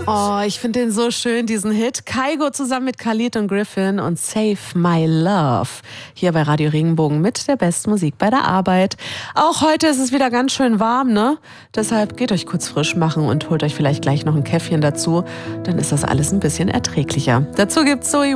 Oh, ich finde den so schön, diesen Hit. Kygo zusammen mit Khalid und Griffin und Save My Love. Hier bei Radio Regenbogen mit der besten Musik bei der Arbeit. Auch heute ist es wieder ganz schön warm, ne? Deshalb geht euch kurz frisch machen und holt euch vielleicht gleich noch ein Käffchen dazu. Dann ist das alles ein bisschen erträglicher. Dazu gibt's Zoe